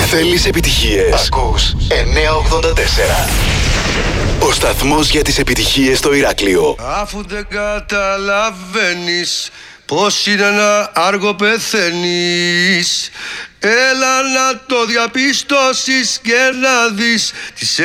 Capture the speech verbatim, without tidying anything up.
Θέλεις επιτυχίες? Ακούς εννιακόσια ογδόντα τέσσερα. Ο σταθμός για τις επιτυχίες στο Ηράκλειο. Αφού δεν καταλαβαίνεις πως είναι να άργο πεθαίνεις, έλα να το διαπιστώσεις και να δεις τις